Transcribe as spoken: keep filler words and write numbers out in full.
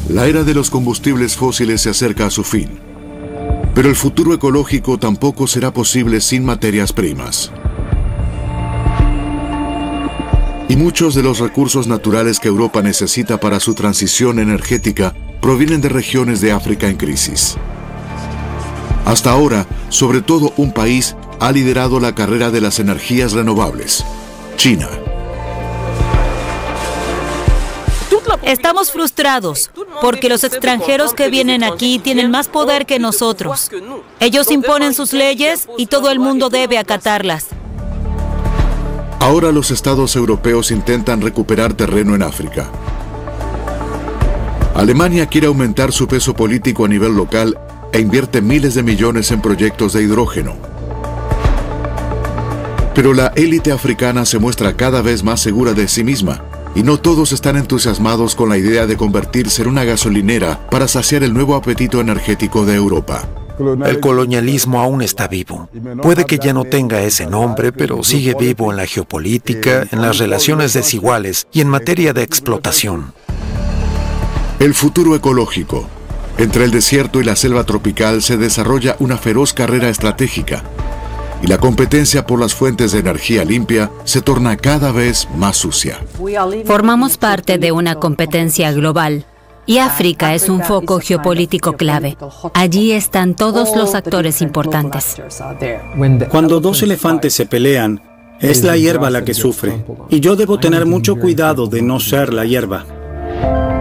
La era de los combustibles fósiles se acerca a su fin. Pero el futuro ecológico tampoco será posible sin materias primas. Y muchos de los recursos naturales que Europa necesita para su transición energética provienen de regiones de África en crisis. Hasta ahora, sobre todo un país ha liderado la carrera de las energías renovables: China. Estamos frustrados porque los extranjeros que vienen aquí tienen más poder que nosotros. Ellos imponen sus leyes y todo el mundo debe acatarlas. Ahora los estados europeos intentan recuperar terreno en África. Alemania quiere aumentar su peso político a nivel local e invierte miles de millones en proyectos de hidrógeno. Pero la élite africana se muestra cada vez más segura de sí misma, y no todos están entusiasmados con la idea de convertirse en una gasolinera para saciar el nuevo apetito energético de Europa. El colonialismo aún está vivo. Puede que ya no tenga ese nombre, pero sigue vivo en la geopolítica, en las relaciones desiguales y en materia de explotación. El futuro ecológico. Entre el desierto y la selva tropical se desarrolla una feroz carrera estratégica, y la competencia por las fuentes de energía limpia se torna cada vez más sucia. Formamos parte de una competencia global. Y África es un foco geopolítico clave. Allí están todos los actores importantes. Cuando dos elefantes se pelean, es la hierba la que sufre. Y yo debo tener mucho cuidado de no ser la hierba.